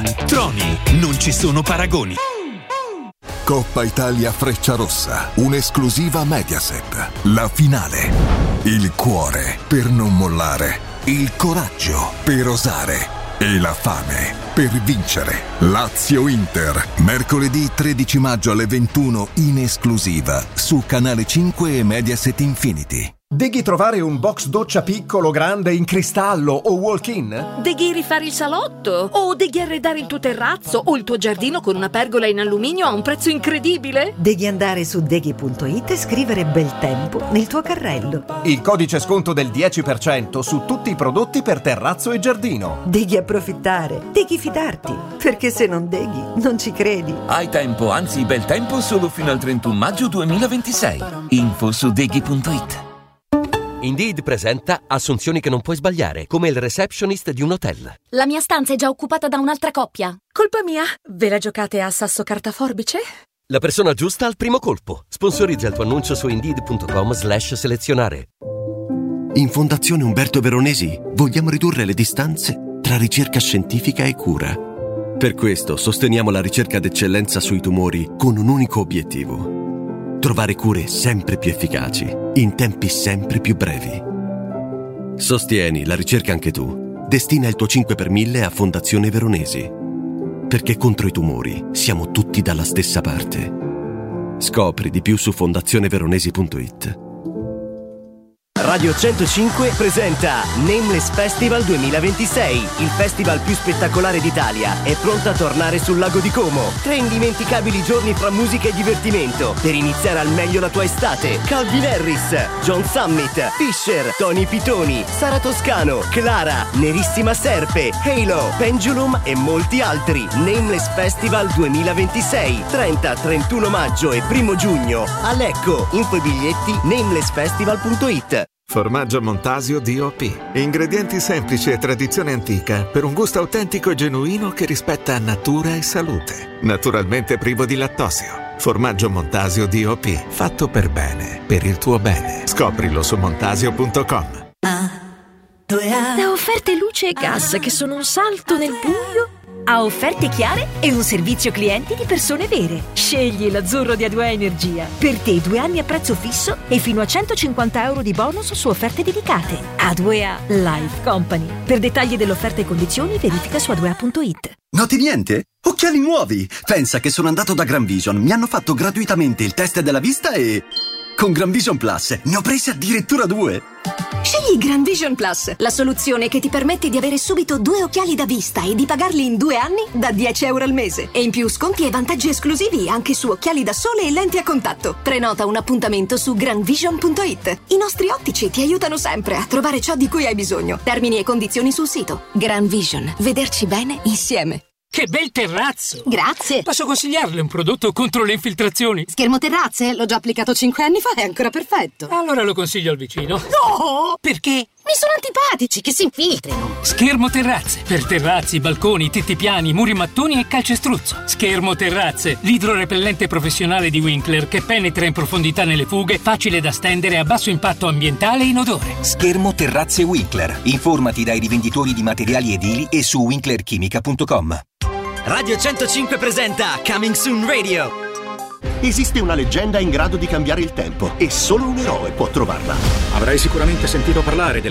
Troni, non ci sono paragoni. Coppa Italia Frecciarossa, un'esclusiva Mediaset. La finale. Il cuore per non mollare, il coraggio per osare e la fame per vincere. Lazio-Inter, mercoledì 13 maggio alle 21 in esclusiva su Canale 5 e Mediaset Infinity. Deghi trovare un box doccia piccolo, grande, in cristallo o walk-in? Deghi rifare il salotto? O deghi arredare il tuo terrazzo o il tuo giardino con una pergola in alluminio a un prezzo incredibile? Devi andare su deghi.it e scrivere bel tempo nel tuo carrello. Il codice sconto del 10% su tutti i prodotti per terrazzo e giardino. Devi approfittare, devi fidarti, perché se non deghi non ci credi. Hai tempo, anzi bel tempo, solo fino al 31 maggio 2026. Info su deghi.it. Indeed presenta assunzioni che non puoi sbagliare, come il receptionist di un hotel. La mia stanza è già occupata da un'altra coppia. Colpa mia? Ve la giocate a sasso carta forbice? La persona giusta al primo colpo. Sponsorizza il tuo annuncio su Indeed.com/selezionare. In Fondazione Umberto Veronesi vogliamo ridurre le distanze tra ricerca scientifica e cura. Per questo sosteniamo la ricerca d'eccellenza sui tumori con un unico obiettivo: trovare cure sempre più efficaci, in tempi sempre più brevi. Sostieni la ricerca anche tu. Destina il tuo 5 per 1000 a Fondazione Veronesi. Perché contro i tumori siamo tutti dalla stessa parte. Scopri di più su fondazioneveronesi.it. Radio 105 presenta Nameless Festival 2026, il festival più spettacolare d'Italia. È pronta a tornare sul lago di Como. 3 indimenticabili giorni fra musica e divertimento per iniziare al meglio la tua estate. Calvin Harris, John Summit, Fisher, Tony Pitoni, Sara Toscano, Clara, Nerissima Serpe, Halo, Pendulum e molti altri. Nameless Festival 2026, 30, 31 maggio e 1 giugno a Lecco. Info e biglietti namelessfestival.it. Formaggio Montasio DOP. Ingredienti semplici e tradizione antica per un gusto autentico e genuino che rispetta natura e salute. Naturalmente privo di lattosio. Formaggio Montasio DOP. Fatto per bene, per il tuo bene. Scoprilo su montasio.com. Da offerte luce e gas che sono un salto nel buio a offerte chiare e un servizio clienti di persone vere. Scegli l'azzurro di A2A Energia. Per te 2 anni a prezzo fisso e fino a 150 euro di bonus su offerte dedicate. A2A Life Company. Per dettagli dell'offerta e condizioni verifica su a2a.it. Noti niente? Occhiali nuovi! Pensa che sono andato da Gran Vision, mi hanno fatto gratuitamente il test della vista e... con Gran Vision Plus ne ho presi addirittura 2. Scegli Gran Vision Plus, la soluzione che ti permette di avere subito 2 occhiali da vista e di pagarli in 2 anni da 10 euro al mese. E in più sconti e vantaggi esclusivi anche su occhiali da sole e lenti a contatto. Prenota un appuntamento su granvision.it. I nostri ottici ti aiutano sempre a trovare ciò di cui hai bisogno. Termini e condizioni sul sito. Gran Vision, vederci bene insieme. Che bel terrazzo! Grazie! Posso consigliarle un prodotto contro le infiltrazioni? Schermo terrazze? L'ho già applicato 5 anni fa, è ancora perfetto. Allora lo consiglio al vicino. No! Perché? Mi sono antipatici, che si infiltrino. Schermo terrazze. Per terrazzi, balconi, tetti piani, muri mattoni e calcestruzzo. Schermo terrazze. L'idrorepellente professionale di Winkler che penetra in profondità nelle fughe, facile da stendere, a basso impatto ambientale e inodore. Schermo terrazze Winkler. Informati dai rivenditori di materiali edili e su winklerchimica.com. Radio 105 presenta Coming Soon Radio. Esiste una leggenda in grado di cambiare il tempo e solo un eroe può trovarla. Avrai sicuramente sentito parlare